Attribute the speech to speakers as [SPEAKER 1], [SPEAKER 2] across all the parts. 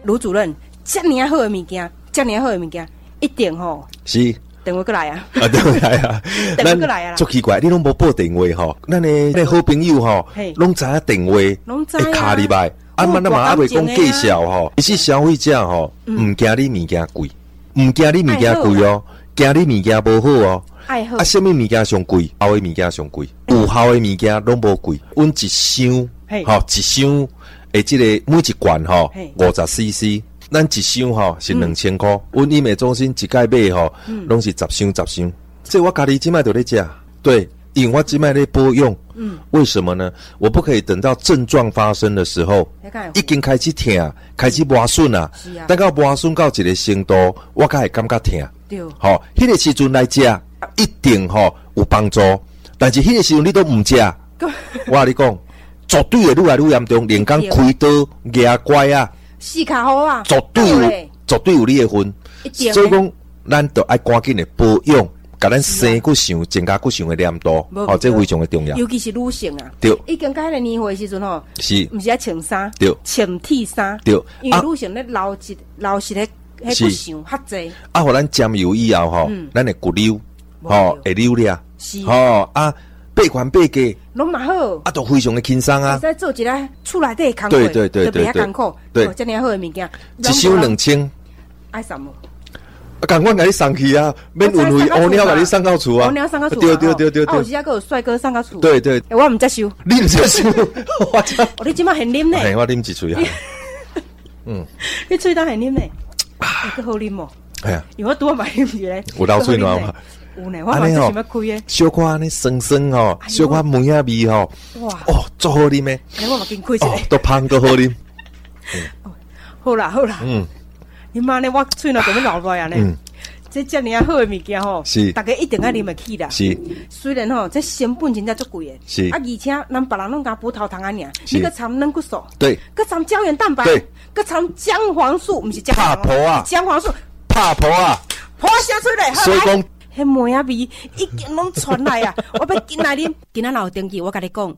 [SPEAKER 1] 卢主任，这么好的物件，一定吼
[SPEAKER 2] 是。
[SPEAKER 1] 电话过来啊！
[SPEAKER 2] 电话来啊！
[SPEAKER 1] 电话过来啊！
[SPEAKER 2] 足奇怪，你拢无报电话吼？咱的好朋友吼，拢知影电话，会卡入来。啊嘛，咱嘛还未讲介绍吼。其实消费者吼，唔惊你物件贵，唔惊你物件贵哦，惊你物件无好哦。啊，什么物件上贵？好的物件上贵，有效的物件拢无贵。阮一箱，吼一箱，这个每一罐吼50cc。咱一箱吼是2000块，阮医美中心一概买吼，拢是10箱。这我家己即摆就咧食，对，因为我即摆咧保养。为什么呢？我不可以等到症状发生的时候，已经开始痛，开始磨损啊。等到磨损到一个程度，我才会感觉痛。对，吼，迄个时阵来食，一定吼有帮助。但是迄个时阵你都唔食，我跟你讲，绝对会愈来愈严重，连讲开刀、牙怪啊。
[SPEAKER 1] 死卡好啊！
[SPEAKER 2] 绝对有你的份，所以讲，咱就爱赶紧的保养，甲咱生骨相增加骨相的粘度，这非常的重要。
[SPEAKER 1] 尤其是女性啊，
[SPEAKER 2] 对，
[SPEAKER 1] 已经到迄个年岁时阵吼，
[SPEAKER 2] 是，
[SPEAKER 1] 毋是爱穿衫，
[SPEAKER 2] 对，
[SPEAKER 1] 穿体衫，
[SPEAKER 2] 对，
[SPEAKER 1] 因为女性咧流失迄骨相较济。
[SPEAKER 2] 啊，互咱沾油以后吼，咱的骨溜，会溜咧，
[SPEAKER 1] 是，
[SPEAKER 2] 啊。八款八价，
[SPEAKER 1] 拢嘛好，
[SPEAKER 2] 啊，都非常的轻松啊。
[SPEAKER 1] 再做一个厝内底工作，
[SPEAKER 2] 对，
[SPEAKER 1] 就比较艰苦，对，这么好的物件，
[SPEAKER 2] 一箱2000，
[SPEAKER 1] 爱什么？
[SPEAKER 2] 赶快给你送去啊！免运费，乌鸟给你送到厝啊！
[SPEAKER 1] 乌鸟送到厝，
[SPEAKER 2] 对。
[SPEAKER 1] 啊，有时还有帅哥送到厝。
[SPEAKER 2] 对，
[SPEAKER 1] 我唔接受，
[SPEAKER 2] 你唔接受，
[SPEAKER 1] 我你即马现啉呢？
[SPEAKER 2] 我啉一嘴啊。
[SPEAKER 1] 你嘴当现啉呢？个好啉哦。
[SPEAKER 2] 哎呀，
[SPEAKER 1] 因为我拄买啉住咧，
[SPEAKER 2] 有流水暖嘛？
[SPEAKER 1] 有呢，我嘛是想要开诶。
[SPEAKER 2] 小可安尼酸酸吼，小可梅仔味吼，哇，足好啉诶。
[SPEAKER 1] 我嘛紧开一个，
[SPEAKER 2] 都香都好啉。
[SPEAKER 1] 好啦，你妈呢？我嘴若怎么流落来啊？呢？这么好的物件吼，是大家一定爱啉得起啦。是，虽然吼这成本真正足贵诶，是啊，而且咱别人拢加补头糖啊尔，你个掺软骨素，对，个掺胶原蛋白，对，个掺姜黄素，不是姜黄，姜黄素，
[SPEAKER 2] 拍婆啊，
[SPEAKER 1] 婆写出来，
[SPEAKER 2] 所以讲。
[SPEAKER 1] 迄梅仔味已经拢传来啊！我要进来啉，今仔有登记，我甲你讲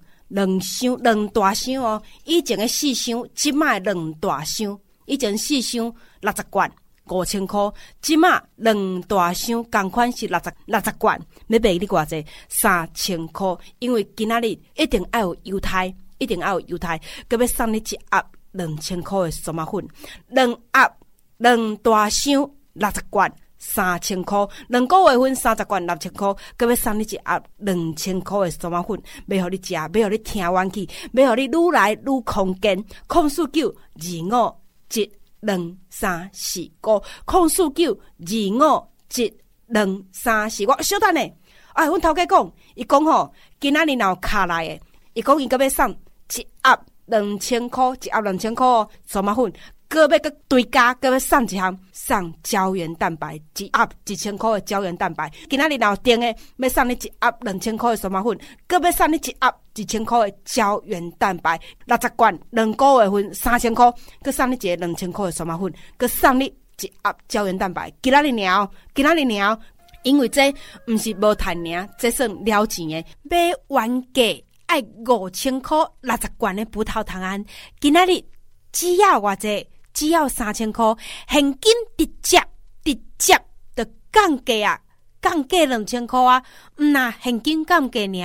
[SPEAKER 1] ，2大箱哦，以前的4箱，即卖2大箱，以前4箱60罐5000块，即卖2大箱，同款是60罐，要卖你偌济3000块，因为今仔日一定要有犹太，佮要送你一盒2000块的苏麻粉，2大箱60罐。3000块，2个月份30罐6000块，佮要送你一盒2000块的苏麻粉，要互你食，要互你听元气，要互你愈来愈空间。049-12345，049-12345，小等呢，阮头家讲，伊讲吼，今仔日若有卡来的，伊讲伊佮要送一盒2000块，一盒2000块苏麻粉。个要个追加，个要送一项送胶原蛋白，一盒1000块的胶原蛋白。今仔日若有订的，要送你一盒2000块的苏麻粉，个要送你一盒1000块的胶原蛋白，60罐2个月份3000块，个送你一个2000块的苏麻粉，个送你一盒胶原蛋白。今仔日鸟，因为这不是无赚尔，这算了钱的。买原价爱5000块60罐的葡萄糖胺，今仔日只要偌济？只要3000块，现金直接就降价啊，降价2000块啊，那现金降价尔。